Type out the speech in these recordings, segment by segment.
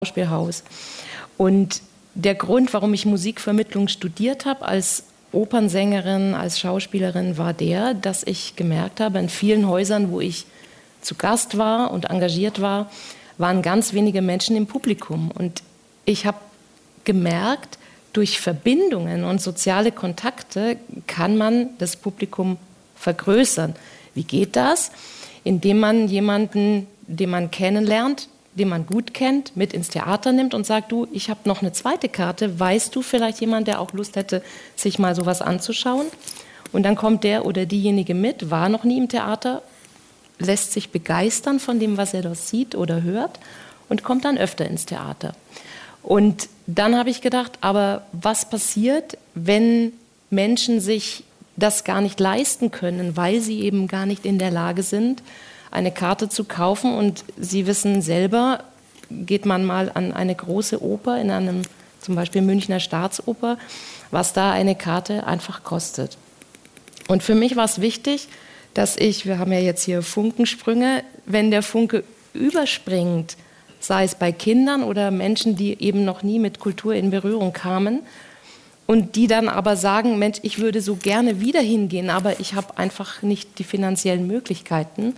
Schauspielhaus. Und der Grund, warum ich Musikvermittlung studiert habe als Opernsängerin, als Schauspielerin, war der, dass ich gemerkt habe, in vielen Häusern, wo ich zu Gast war und engagiert war, waren ganz wenige Menschen im Publikum. Und ich habe gemerkt, durch Verbindungen und soziale Kontakte kann man das Publikum vergrößern. Wie geht das? Indem man jemanden, den man kennenlernt, den man gut kennt, mit ins Theater nimmt und sagt, du, ich habe noch eine zweite Karte, weißt du vielleicht jemand, der auch Lust hätte, sich mal sowas anzuschauen? Und dann kommt der oder diejenige mit, war noch nie im Theater, lässt sich begeistern von dem, was er dort sieht oder hört und kommt dann öfter ins Theater. Und dann habe ich gedacht, aber was passiert, wenn Menschen sich das gar nicht leisten können, weil sie eben gar nicht in der Lage sind, eine Karte zu kaufen, und Sie wissen selber, geht man mal an eine große Oper, in einem zum Beispiel Münchner Staatsoper, was da eine Karte einfach kostet. Und für mich war es wichtig, dass wir haben ja jetzt hier Funkensprünge, wenn der Funke überspringt, sei es bei Kindern oder Menschen, die eben noch nie mit Kultur in Berührung kamen, und die dann aber sagen, Mensch, ich würde so gerne wieder hingehen, aber ich habe einfach nicht die finanziellen Möglichkeiten.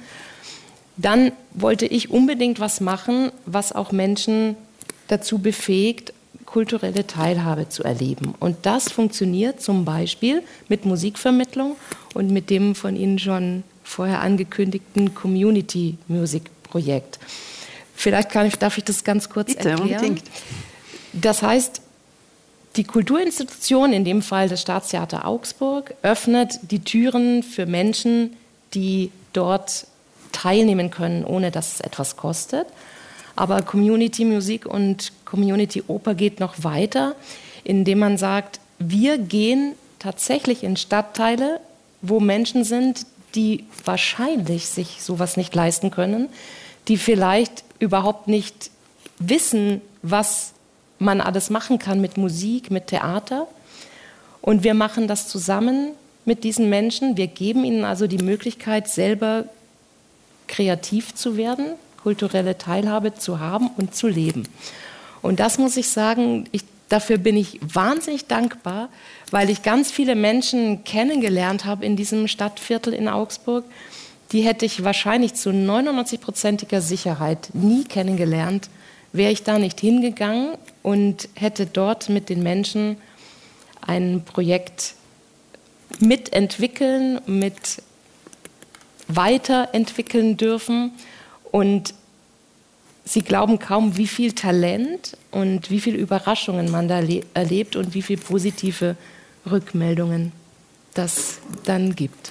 Dann wollte ich unbedingt was machen, was auch Menschen dazu befähigt, kulturelle Teilhabe zu erleben. Und das funktioniert zum Beispiel mit Musikvermittlung und mit dem von Ihnen schon vorher angekündigten Community-Music-Projekt. Vielleicht darf ich das ganz kurz erklären. Unbedingt. Das heißt, die Kulturinstitution, in dem Fall das Staatstheater Augsburg, öffnet die Türen für Menschen, die dort teilnehmen können, ohne dass es etwas kostet. Aber Community-Musik und Community-Oper geht noch weiter, indem man sagt, wir gehen tatsächlich in Stadtteile, wo Menschen sind, die wahrscheinlich sich sowas nicht leisten können, die vielleicht überhaupt nicht wissen, was man alles machen kann mit Musik, mit Theater. Und wir machen das zusammen mit diesen Menschen. Wir geben ihnen also die Möglichkeit, selber kreativ zu werden, kulturelle Teilhabe zu haben und zu leben. Und das muss ich sagen, dafür bin ich wahnsinnig dankbar, weil ich ganz viele Menschen kennengelernt habe in diesem Stadtviertel in Augsburg. Die hätte ich wahrscheinlich zu 99%iger Sicherheit nie kennengelernt, wäre ich da nicht hingegangen und hätte dort mit den Menschen ein Projekt mitentwickeln, weiterentwickeln dürfen. Und Sie glauben kaum, wie viel Talent und wie viele Überraschungen man da erlebt und wie viele positive Rückmeldungen das dann gibt.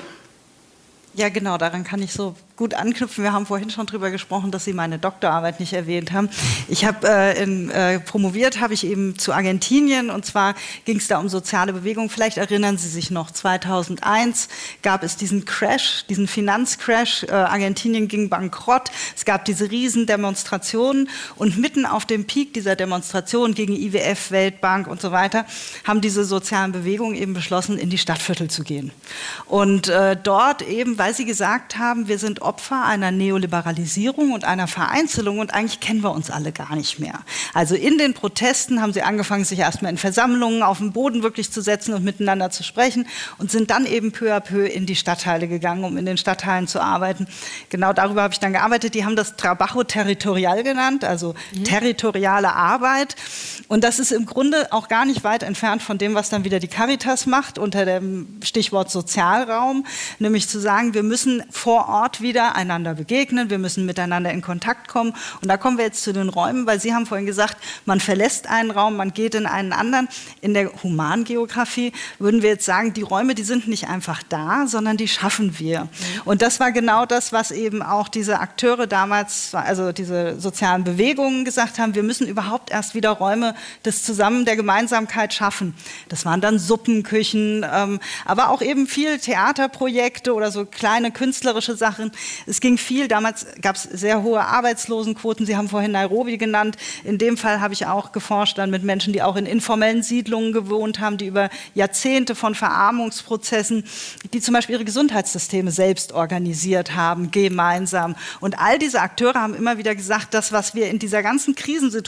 Ja, genau, daran kann ich so gut anknüpfen. Wir haben vorhin schon darüber gesprochen, dass Sie meine Doktorarbeit nicht erwähnt haben. Ich habe promoviert, habe ich eben zu Argentinien, und zwar ging es da um soziale Bewegung. Vielleicht erinnern Sie sich noch, 2001 gab es diesen Crash, diesen Finanzcrash. Argentinien ging bankrott. Es gab diese Riesendemonstrationen, und mitten auf dem Peak dieser Demonstrationen gegen IWF, Weltbank und so weiter haben diese sozialen Bewegungen eben beschlossen, in die Stadtviertel zu gehen. Und dort eben, weil sie gesagt haben, wir sind Opfer einer Neoliberalisierung und einer Vereinzelung, und eigentlich kennen wir uns alle gar nicht mehr. Also in den Protesten haben sie angefangen, sich erstmal in Versammlungen auf den Boden wirklich zu setzen und miteinander zu sprechen, und sind dann eben peu à peu in die Stadtteile gegangen, um in den Stadtteilen zu arbeiten. Genau darüber habe ich dann gearbeitet. Die haben das Trabajo territorial genannt, also territoriale Arbeit. Und das ist im Grunde auch gar nicht weit entfernt von dem, was dann wieder die Caritas macht, unter dem Stichwort Sozialraum, nämlich zu sagen, wir müssen vor Ort wieder einander begegnen, wir müssen miteinander in Kontakt kommen. Und da kommen wir jetzt zu den Räumen, weil Sie haben vorhin gesagt, man verlässt einen Raum, man geht in einen anderen. In der Humangeografie würden wir jetzt sagen, die Räume, die sind nicht einfach da, sondern die schaffen wir. Und das war genau das, was eben auch diese Akteure damals, also diese sozialen Bewegungen gesagt haben, wir müssen überhaupt erst wieder Räume der Gemeinsamkeit schaffen. Das waren dann Suppenküchen, aber auch eben viel Theaterprojekte oder so kleine künstlerische Sachen. Es ging viel, damals gab es sehr hohe Arbeitslosenquoten. Sie haben vorhin Nairobi genannt. In dem Fall habe ich auch geforscht dann mit Menschen, die auch in informellen Siedlungen gewohnt haben, die über Jahrzehnte von Verarmungsprozessen, die zum Beispiel ihre Gesundheitssysteme selbst organisiert haben, gemeinsam. Und all diese Akteure haben immer wieder gesagt, das, was wir in dieser ganzen Krisensituation